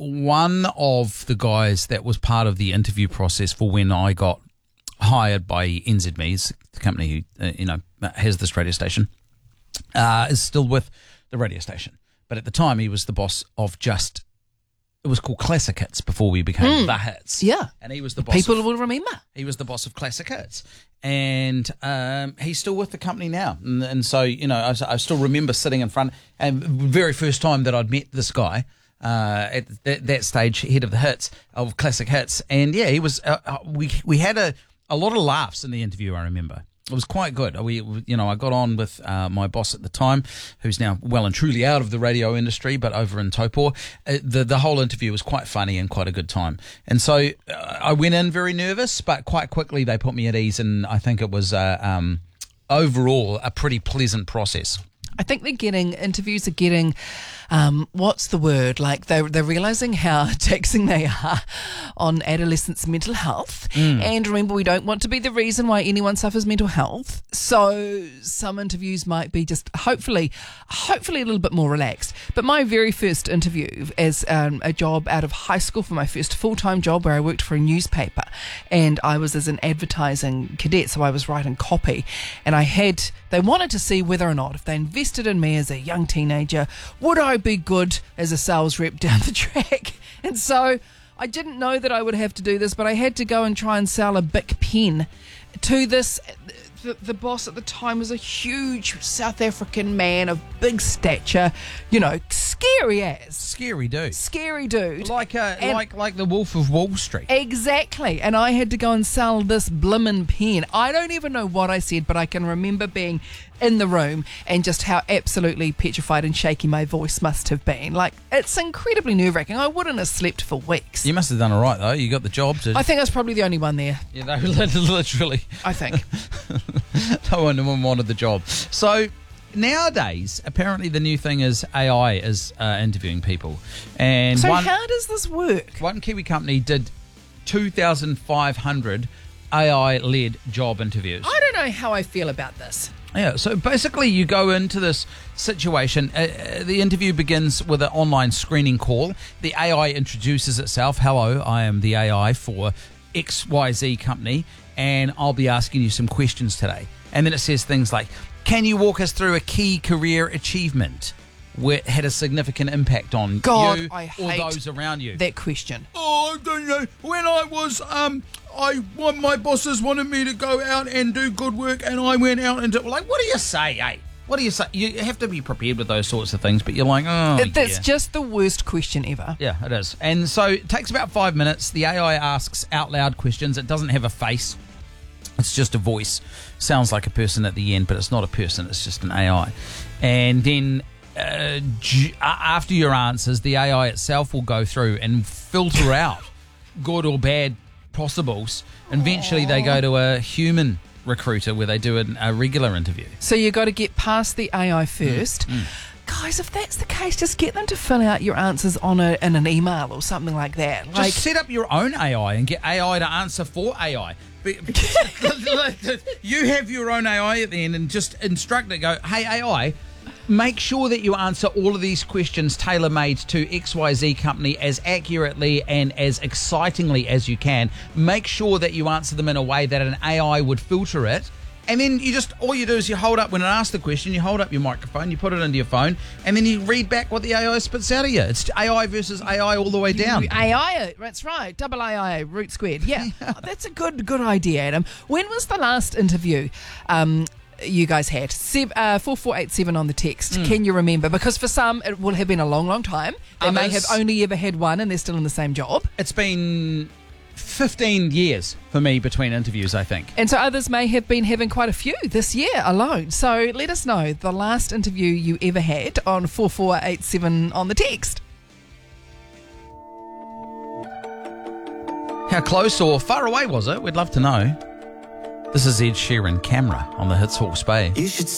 one of the guys that was part of the interview process for when I got hired by NZME, the company who has this radio station, is still with the radio station. But at the time, he was the boss of it was called Classic Hits before we became The Hits. Yeah. And he was the boss. People will remember. He was the boss of Classic Hits. And he's still with the company now. And so, I still remember sitting in front, and the very first time that I'd met this guy, at that stage, head of the hits, of Classic Hits. And yeah, he was, we had a lot of laughs in the interview, I remember. It was quite good. I got on with my boss at the time, who's now well and truly out of the radio industry, but over in Taupō. The whole interview was quite funny and quite a good time. And so I went in very nervous, but quite quickly they put me at ease, and I think it was overall a pretty pleasant process. I think interviews are getting, what's the word? Like they're realising how taxing they are on adolescents' mental health. And remember, we don't want to be the reason why anyone suffers mental health. So some interviews might be just hopefully a little bit more relaxed. But my very first interview as a job out of high school, for my first full-time job where I worked for a newspaper, and I was as an advertising cadet, so I was writing copy, and they wanted to see whether or not, if they invested in me as a young teenager, would I be good as a sales rep down the track? And so I didn't know that I would have to do this, but I had to go and try and sell a Bic pen to this. The boss at the time was a huge South African man of big stature, scary as. Scary dude. Like the Wolf of Wall Street. Exactly. And I had to go and sell this blimmin' pen. I don't even know what I said, but I can remember being in the room and just how absolutely petrified and shaky my voice must have been. Like, it's incredibly nerve-wracking. I wouldn't have slept for weeks. You must have done all right, though. You got the job. I think I was probably the only one there. Yeah, no, literally. I think. No one wanted the job. So nowadays, apparently the new thing is AI is interviewing people. And so how does this work? One Kiwi company did 2,500 AI-led job interviews. I don't know how I feel about this. Yeah, so basically you go into this situation. The interview begins with an online screening call. The AI introduces itself. Hello, I am the AI for XYZ company, and I'll be asking you some questions today. And then it says things like, can you walk us through a key career achievement where it had a significant impact on you or those around you? That question. Oh, I don't know. When I was, my bosses wanted me to go out and do good work, and I went out and did, what do you say, eh? What do you say? You have to be prepared with those sorts of things, but you're like, That's just the worst question ever. Yeah, it is. And so it takes about 5 minutes. The AI asks out loud questions. It doesn't have a face. It's just a voice. Sounds like a person at the end, but it's not a person. It's just an AI. And then after your answers, the AI itself will go through and filter out good or bad possibles. And eventually they go to a human recruiter where they do a regular interview. So you got to get past the AI first. Guys, if that's the case, just get them to fill out your answers in an email or something like that. Just set up your own AI and get AI to answer for AI. You have your own AI at the end and just instruct it. Go, hey AI, make sure that you answer all of these questions tailor-made to XYZ company as accurately and as excitingly as you can. Make sure that you answer them in a way that an AI would filter it. And then all you do is you hold up, when it asks the question, you hold up your microphone, you put it into your phone, and then you read back what the AI spits out of you. It's AI versus AI all the way down. AI, that's right. Double AI, root squared. Yeah, that's a good idea, Adam. When was the last interview you guys had? 4487 on the text. Can you remember? Because for some, it will have been a long, long time. They may have only ever had one and they're still in the same job. It's been 15 years for me between interviews, I think. And so others may have been having quite a few this year alone. So let us know the last interview you ever had on 4487 on the text. How close or far away was it? We'd love to know. This is Ed Sheeran, Camera on the Hits Hawke's Bay.